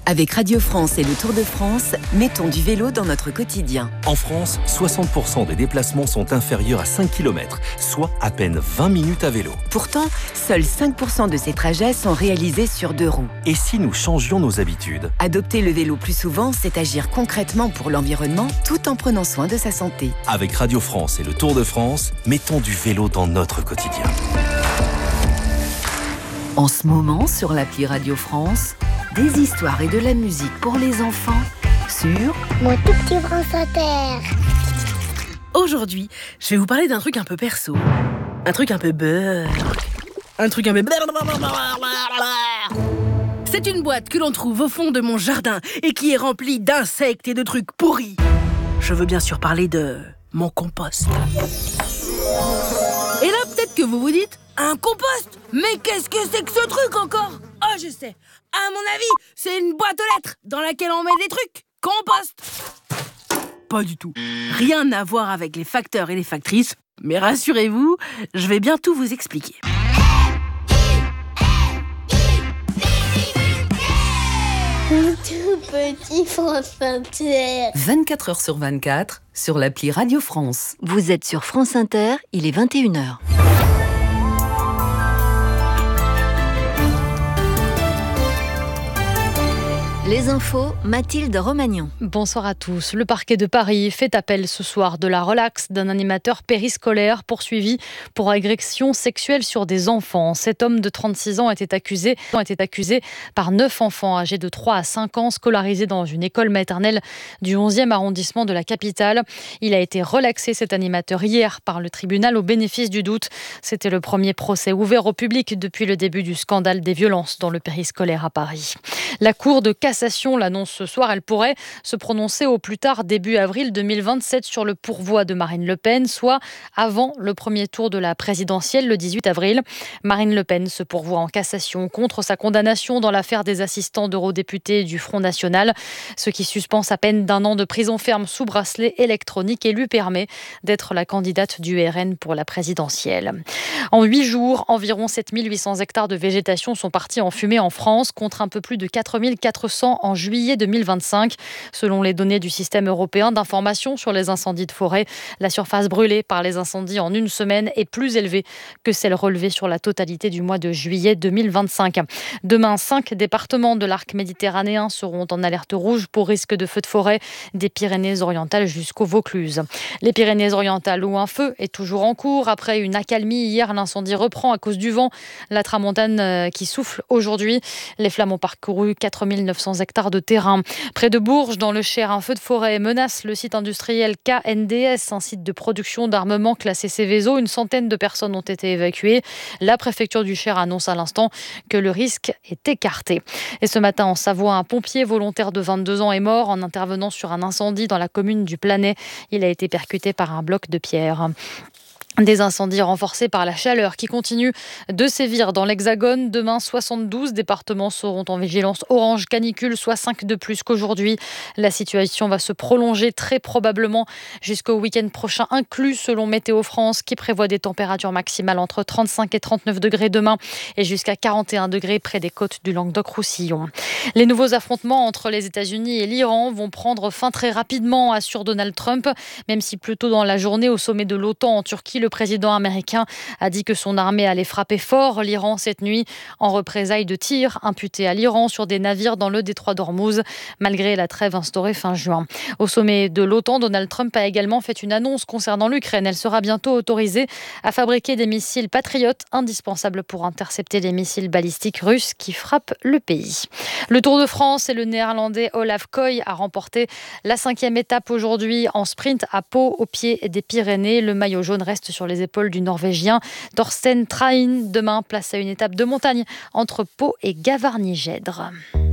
Avec Radio France et le Tour de France, mettons du vélo dans notre quotidien. En France, 60% des déplacements sont inférieurs à 5 km, soit à peine 20 minutes à vélo. Pourtant, seuls 5% de ces trajets sont réalisés sur 2 roues. Et si nous changions nos habitudes ? Adopter le vélo plus souvent, c'est agir concrètement pour l'environnement tout en prenant soin de sa santé. Avec Radio France et le Tour de France, mettons du vélo dans notre quotidien. En ce moment, sur l'appli Radio France, des histoires et de la musique pour les enfants sur Mon tout petit France Inter. Aujourd'hui, je vais vous parler d'un truc un peu perso, un truc un peu beurre, un truc un peu... C'est une boîte que l'on trouve au fond de mon jardin et qui est remplie d'insectes et de trucs pourris. Je veux bien sûr parler de mon compost. Et là, peut-être que vous vous dites, un compost ? Mais qu'est-ce que c'est que ce truc encore ? Oh, je sais. À mon avis, c'est une boîte aux lettres dans laquelle on met des trucs. Compost. Pas du tout. Rien à voir avec les facteurs et les factrices. Mais rassurez-vous, je vais bientôt vous expliquer. Mon tout petit France Inter. 24 heures sur 24 sur l'appli Radio France. Vous êtes sur France Inter, il est 21h. Les infos, Mathilde Romagnan. Bonsoir à tous. Le parquet de Paris fait appel ce soir de la relaxe d'un animateur périscolaire poursuivi pour agression sexuelle sur des enfants. Cet homme de 36 ans était accusé par 9 enfants âgés de 3 à 5 ans scolarisés dans une école maternelle du 11e arrondissement de la capitale. Il a été relaxé, cet animateur, hier par le tribunal au bénéfice du doute. C'était le premier procès ouvert au public depuis le début du scandale des violences dans le périscolaire à Paris. La Cour de cassation l'annonce ce soir. Elle pourrait se prononcer au plus tard début avril 2027 sur le pourvoi de Marine Le Pen, soit avant le premier tour de la présidentielle le 18 avril. Marine Le Pen se pourvoit en cassation contre sa condamnation dans l'affaire des assistants d'eurodéputés du Front National, ce qui suspend sa peine d'1 an de prison ferme sous bracelet électronique et lui permet d'être la candidate du RN pour la présidentielle. En 8 jours, environ 7800 hectares de végétation sont partis en fumée en France, contre un peu plus de 4400 en juillet 2025. Selon les données du système européen d'information sur les incendies de forêt, la surface brûlée par les incendies en une semaine est plus élevée que celle relevée sur la totalité du mois de juillet 2025. Demain, 5 départements de l'arc méditerranéen seront en alerte rouge pour risque de feu de forêt, des Pyrénées-Orientales jusqu'au Vaucluse. Les Pyrénées-Orientales, où un feu est toujours en cours. Après une accalmie hier, l'incendie reprend à cause du vent. La tramontane qui souffle aujourd'hui. Les flammes ont parcouru 4900 hectares de terrain. Près de Bourges, dans le Cher, un feu de forêt menace le site industriel KNDS, un site de production d'armement classé Seveso. Une centaine de personnes ont été évacuées. La préfecture du Cher annonce à l'instant que le risque est écarté. Et ce matin, en Savoie, un pompier volontaire de 22 ans est mort en intervenant sur un incendie dans la commune du Planay. Il a été percuté par un bloc de pierre. Des incendies renforcés par la chaleur qui continue de sévir dans l'Hexagone. Demain, 72 départements seront en vigilance orange canicule, soit 5 de plus qu'aujourd'hui. La situation va se prolonger très probablement jusqu'au week-end prochain inclus, selon Météo France, qui prévoit des températures maximales entre 35 et 39 degrés demain et jusqu'à 41 degrés près des côtes du Languedoc-Roussillon. Les nouveaux affrontements entre les États-Unis et l'Iran vont prendre fin très rapidement, assure Donald Trump, même si plus tôt dans la journée, au sommet de l'OTAN en Turquie, le président américain a dit que son armée allait frapper fort l'Iran cette nuit en représailles de tirs imputés à l'Iran sur des navires dans le détroit d'Ormuz, malgré la trêve instaurée fin juin. Au sommet de l'OTAN, Donald Trump a également fait une annonce concernant l'Ukraine. Elle sera bientôt autorisée à fabriquer des missiles patriotes indispensables pour intercepter les missiles balistiques russes qui frappent le pays. Le Tour de France et le néerlandais Olaf Koy a remporté la 5e étape aujourd'hui en sprint à Pau, au pied des Pyrénées. Le maillot jaune reste sur les épaules du Norvégien Thorsten Train. Demain, place à une étape de montagne entre Pau et Gavarnie-Gèdre.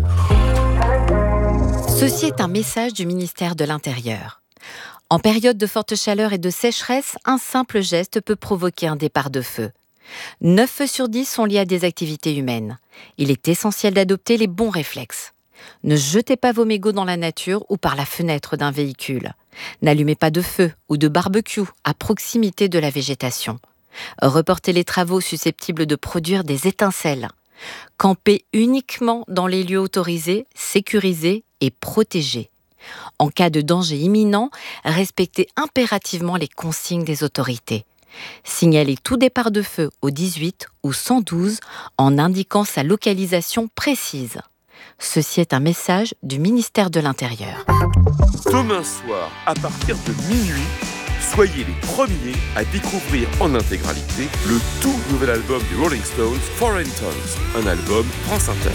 Ceci est un message du ministère de l'Intérieur. En période de forte chaleur et de sécheresse, un simple geste peut provoquer un départ de feu. 9 feux sur 10 sont liés à des activités humaines. Il est essentiel d'adopter les bons réflexes. Ne jetez pas vos mégots dans la nature ou par la fenêtre d'un véhicule. N'allumez pas de feu ou de barbecue à proximité de la végétation. Reportez les travaux susceptibles de produire des étincelles. Camper uniquement dans les lieux autorisés, sécurisés et protégés. En cas de danger imminent, respectez impérativement les consignes des autorités. Signalez tout départ de feu au 18 ou 112 en indiquant sa localisation précise. Ceci est un message du ministère de l'Intérieur. Demain soir, à partir de minuit, soyez les premiers à découvrir en intégralité le tout nouvel album des Rolling Stones, Foreign Tongues, un album France Inter.